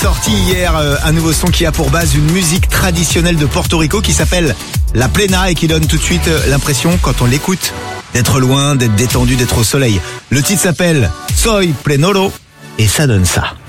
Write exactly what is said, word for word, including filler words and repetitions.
Sorti hier euh, un nouveau son qui a pour base une musique traditionnelle de Porto Rico qui s'appelle La Plena et qui donne tout de suite euh, l'impression, quand on l'écoute, d'être loin, d'être détendu, d'être au soleil. Le titre s'appelle Soy Plenoro et ça donne ça.